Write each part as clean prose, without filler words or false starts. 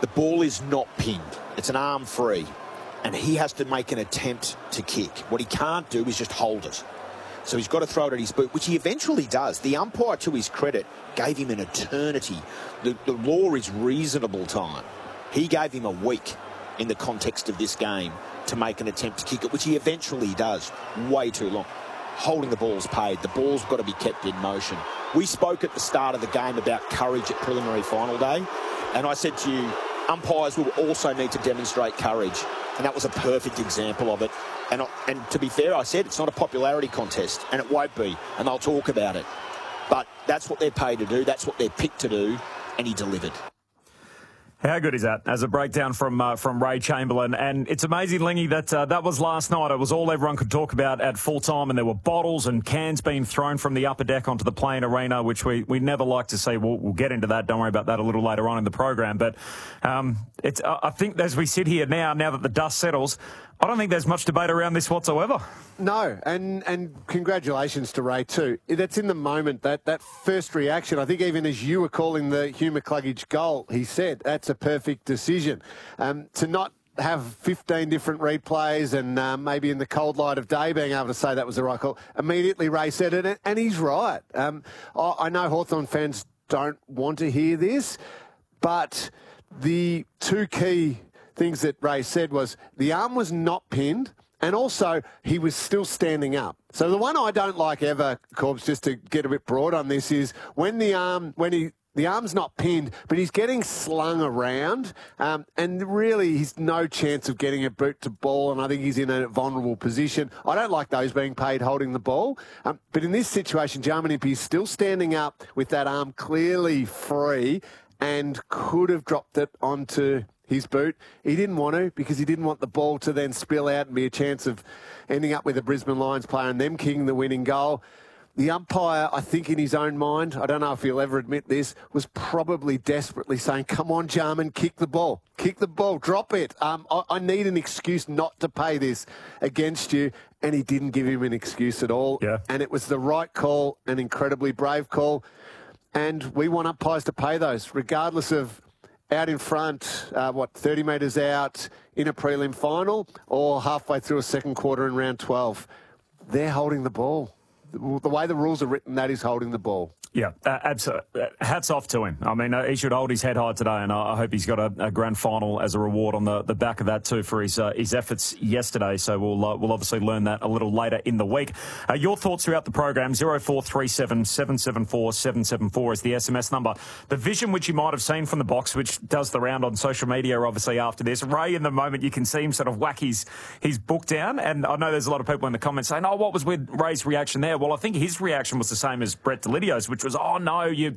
The ball is not pinned. It's an arm free. And he has to make an attempt to kick. What he can't do is just hold it. So he's got to throw it at his boot, which he eventually does. The umpire, to his credit, gave him an eternity. The law is reasonable time. He gave him a week in the context of this game to make an attempt to kick it, which he eventually does. Way too long. Holding the ball's paid. The ball's got to be kept in motion. We spoke at the start of the game about courage at preliminary final day, and I said to you, umpires will also need to demonstrate courage, and that was a perfect example of it. And to be fair, I said it's not a popularity contest, and it won't be, and they'll talk about it. But that's what they're paid to do, that's what they're picked to do, and he delivered. How good is that? As a breakdown from Ray Chamberlain. And it's amazing, Lingy, that was last night. It was all everyone could talk about at full time, and there were bottles and cans being thrown from the upper deck onto the playing arena, which we never like to see. We'll get into that. Don't worry about that a little later on in the program. But I think as we sit here now that the dust settles, I don't think there's much debate around this whatsoever. No, and congratulations to Ray too. That's in the moment, that first reaction. I think even as you were calling the Hugh McCluggage goal, he said, that's a perfect decision. To not have 15 different replays and maybe in the cold light of day being able to say that was the right call, immediately Ray said it, and he's right. I know Hawthorn fans don't want to hear this, but the two key things that Ray said was the arm was not pinned, and also he was still standing up. So the one I don't like ever, Corbs, just to get a bit broad on this, is when the arm's not pinned, but he's getting slung around, and really he's no chance of getting a boot to ball, and I think he's in a vulnerable position. I don't like those being paid holding the ball. But in this situation, Jarman Impey is still standing up with that arm clearly free and could have dropped it onto his boot. He didn't want to, because he didn't want the ball to then spill out and be a chance of ending up with a Brisbane Lions player and them kicking the winning goal. The umpire, I think in his own mind, I don't know if he'll ever admit this, was probably desperately saying, come on, Jarman, kick the ball, drop it. I need an excuse not to pay this against you. And he didn't give him an excuse at all. Yeah. And it was the right call, an incredibly brave call. And we want umpires to pay those, regardless of out in front, 30 metres out in a prelim final or halfway through a second quarter in round 12. They're holding the ball. The way the rules are written, that is holding the ball. Yeah, absolutely. Hats off to him. I mean, he should hold his head high today, and I hope he's got a grand final as a reward on the back of that too for his efforts yesterday. So we'll obviously learn that a little later in the week. Your thoughts throughout the program, 0437 774 774 is the SMS number. The vision which you might have seen from the box, which does the round on social media, obviously after this. Ray, in the moment, you can see him sort of whack his book down, and I know there's a lot of people in the comments saying, "Oh, what was with Ray's reaction there?" Well, I think his reaction was the same as Brett Delidio's, which was, oh no, you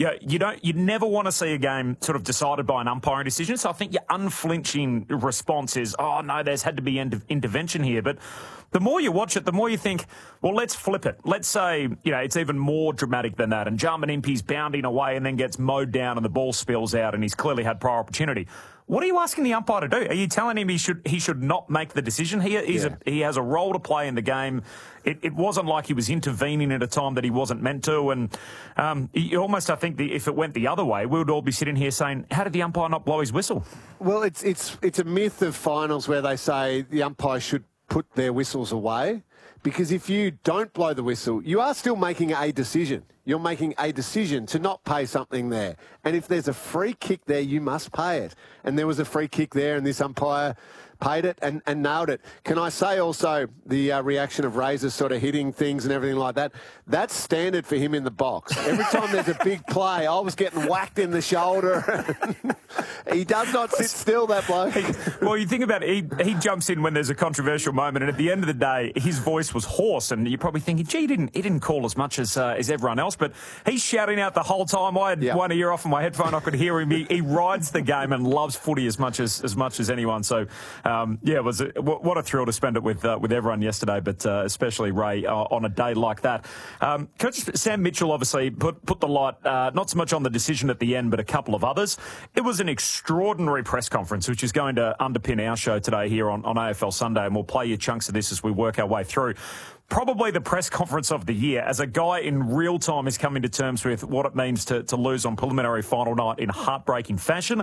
never want to see a game sort of decided by an umpiring decision. So I think your unflinching response is, oh no, there's had to be intervention here. But the more you watch it, the more you think, well, let's flip it. Let's say, it's even more dramatic than that. And Jarman Impey's bounding away and then gets mowed down and the ball spills out and he's clearly had prior opportunity. What are you asking the umpire to do? Are you telling him he should not make the decision? He has a role to play in the game. It wasn't like he was intervening at a time that he wasn't meant to. And almost, I think, if it went the other way, we would all be sitting here saying, how did the umpire not blow his whistle? Well, it's a myth of finals where they say the umpire should put their whistles away, because if you don't blow the whistle, you are still making a decision. You're making a decision to not pay something there. And if there's a free kick there, you must pay it. And there was a free kick there, and this umpire paid it and nailed it. Can I say also the reaction of Razor sort of hitting things and everything like that? That's standard for him in the box. Every time there's a big play, I was getting whacked in the shoulder. He does not sit still, that bloke. Well, you think about it, he jumps in when there's a controversial moment, and at the end of the day, his voice was hoarse, and you're probably thinking, gee, he didn't call as much as everyone else, but he's shouting out the whole time. I had one ear off on my headphone, I could hear him. He rides the game and loves footy as much as anyone. So, what a thrill to spend it with everyone yesterday, but especially Ray on a day like that. Sam Mitchell obviously put the light not so much on the decision at the end, but a couple of others. It was an extraordinary press conference, which is going to underpin our show today here on AFL Sunday, and we'll play you chunks of this as we work our way through. Probably the press conference of the year, as a guy in real time is coming to terms with what it means to lose on preliminary final night in heartbreaking fashion.